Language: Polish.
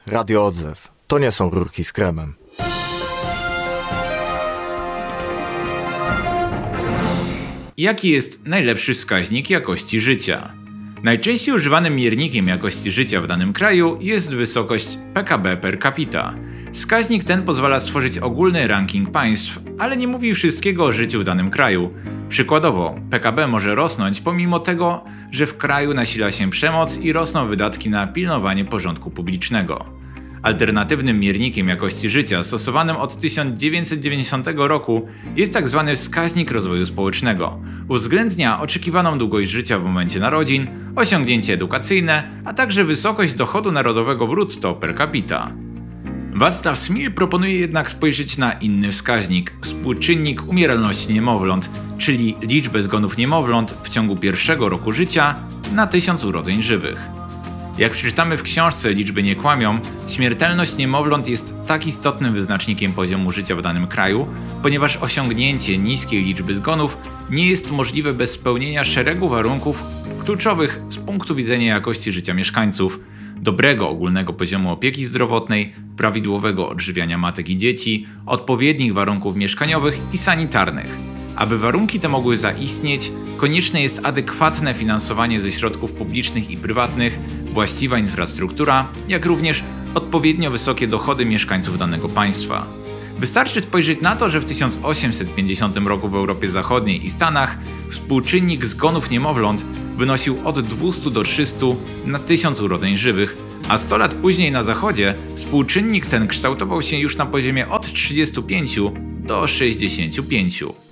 Radio Odzew. To nie są rurki z kremem. Jaki jest najlepszy wskaźnik jakości życia? Najczęściej używanym miernikiem jakości życia w danym kraju jest wysokość PKB per capita. Wskaźnik ten pozwala stworzyć ogólny ranking państw, ale nie mówi wszystkiego o życiu w danym kraju. Przykładowo, PKB może rosnąć pomimo tego, że w kraju nasila się przemoc i rosną wydatki na pilnowanie porządku publicznego. Alternatywnym miernikiem jakości życia stosowanym od 1990 roku jest tzw. wskaźnik rozwoju społecznego. Uwzględnia oczekiwaną długość życia w momencie narodzin, osiągnięcie edukacyjne, a także wysokość dochodu narodowego brutto per capita. Václav Smil proponuje jednak spojrzeć na inny wskaźnik, współczynnik umieralności niemowląt, czyli liczbę zgonów niemowląt w ciągu pierwszego roku życia na 1000 urodzeń żywych. Jak przeczytamy w książce Liczby nie kłamią, śmiertelność niemowląt jest tak istotnym wyznacznikiem poziomu życia w danym kraju, ponieważ osiągnięcie niskiej liczby zgonów nie jest możliwe bez spełnienia szeregu warunków kluczowych z punktu widzenia jakości życia mieszkańców, dobrego ogólnego poziomu opieki zdrowotnej, prawidłowego odżywiania matek i dzieci, odpowiednich warunków mieszkaniowych i sanitarnych. Aby warunki te mogły zaistnieć, konieczne jest adekwatne finansowanie ze środków publicznych i prywatnych, właściwa infrastruktura, jak również odpowiednio wysokie dochody mieszkańców danego państwa. Wystarczy spojrzeć na to, że w 1850 roku w Europie Zachodniej i Stanach współczynnik zgonów niemowląt wynosił od 200 do 300 na 1000 urodzeń żywych, a 100 lat później na Zachodzie współczynnik ten kształtował się już na poziomie od 35 do 65.